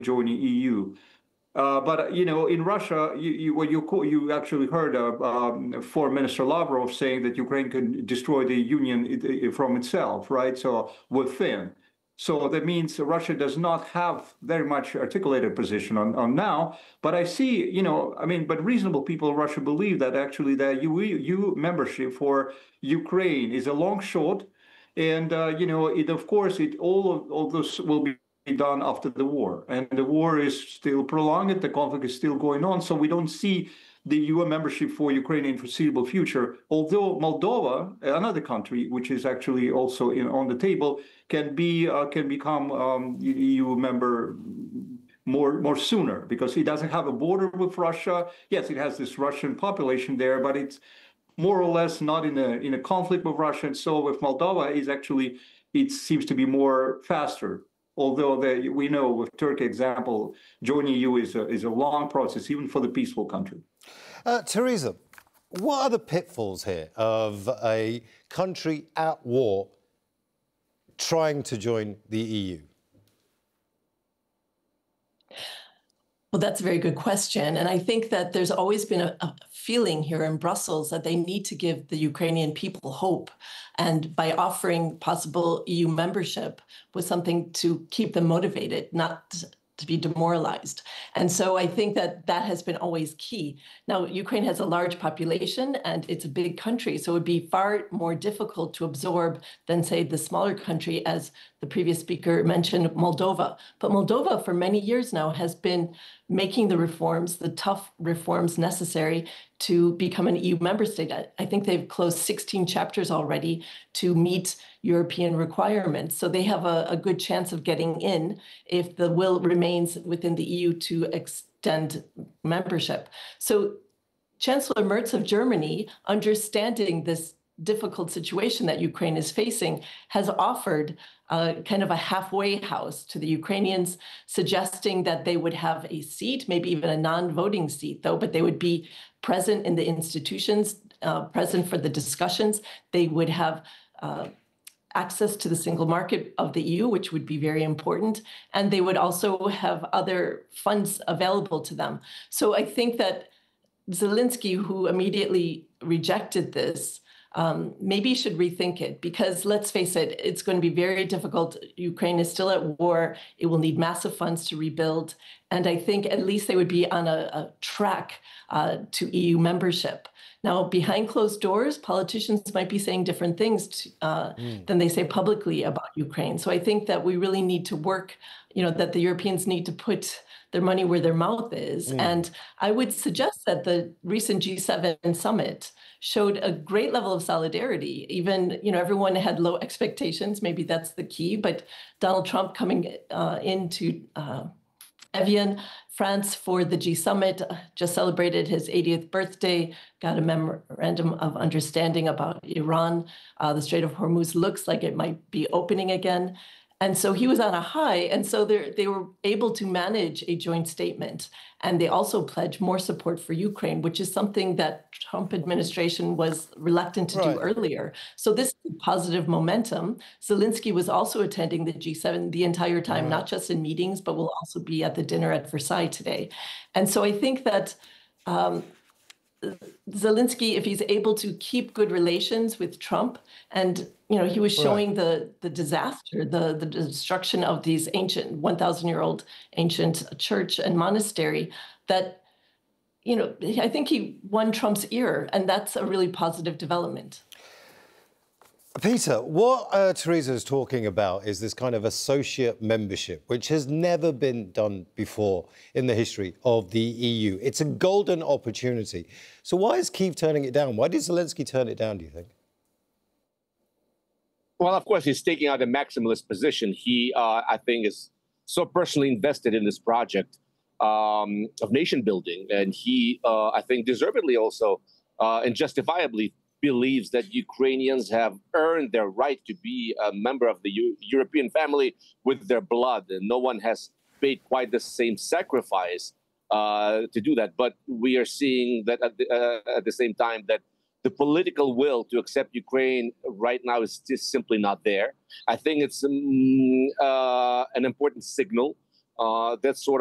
join the EU. But in Russia, you actually heard Foreign Minister Lavrov saying that Ukraine can destroy the union from itself, right? So within. So that means Russia does not have very much articulated position on now. But I see, but reasonable people in Russia believe that actually the EU membership for Ukraine is a long shot, and all this will be done after the war, and the war is still prolonged, the conflict is still going on, so we don't see the UN membership for Ukraine in foreseeable future. Although Moldova, another country which is actually also on the table, can become EU member more sooner, because it doesn't have a border with Russia. Yes, it has this Russian population there, but it's more or less not in a conflict with Russia. And so with Moldova, it seems to be more faster. Although we know with Turkey example, joining EU is a long process, even for the peaceful country. Teresa, what are the pitfalls here of a country at war trying to join the EU? Well, that's a very good question. And I think that there's always been a feeling here in Brussels that they need to give the Ukrainian people hope. And by offering possible EU membership was something to keep them motivated, not to be demoralized. And so I think that has been always key. Now, Ukraine has a large population and it's a big country, so it would be far more difficult to absorb than, say, the smaller country, as the previous speaker mentioned, Moldova. But Moldova, for many years now, has been making the reforms, the tough reforms necessary to become an EU member state. I think they've closed 16 chapters already to meet European requirements. So they have a good chance of getting in if the will remains within the EU to extend membership. So Chancellor Merz of Germany, understanding this difficult situation that Ukraine is facing, has offered kind of a halfway house to the Ukrainians, suggesting that they would have a seat, maybe even a non-voting seat, though, but they would be present in the institutions, present for the discussions. They would have access to the single market of the EU, which would be very important. And they would also have other funds available to them. So I think that Zelensky, who immediately rejected this, maybe should rethink it, because let's face it, it's going to be very difficult. Ukraine is still at war. It will need massive funds to rebuild. And I think at least they would be on a track to EU membership. Now, behind closed doors, politicians might be saying different things than they say publicly about Ukraine. So I think that we really need to work, that the Europeans need to put their money where their mouth is. And I would suggest that the recent G7 summit showed a great level of solidarity. Even, everyone had low expectations. Maybe that's the key. But Donald Trump coming into Evian, France, for the G Summit, just celebrated his 80th birthday, got a memorandum of understanding about Iran. The Strait of Hormuz looks like it might be opening again. And so he was on a high. And so they were able to manage a joint statement. And they also pledged more support for Ukraine, which is something that Trump administration was reluctant to do earlier. So this is positive momentum. Zelensky was also attending the G7 the entire time, not just in meetings, but will also be at the dinner at Versailles today. And so I think that Zelensky, if he's able to keep good relations with Trump, and he was showing the disaster, the destruction of these ancient 1,000-year-old ancient church and monastery, that I think he won Trump's ear, and that's a really positive development. Peter, what Teresa is talking about is this kind of associate membership, which has never been done before in the history of the EU. It's a golden opportunity. So why is Kyiv turning it down? Why did Zelensky turn it down, do you think? Well, of course, he's taking out a maximalist position. He, I think, is so personally invested in this project of nation building. And he, I think, deservedly also and justifiably believes that Ukrainians have earned their right to be a member of the European family with their blood. And no one has made quite the same sacrifice to do that. But we are seeing that at the same time that the political will to accept Ukraine right now is just simply not there. I think it's an important signal that sort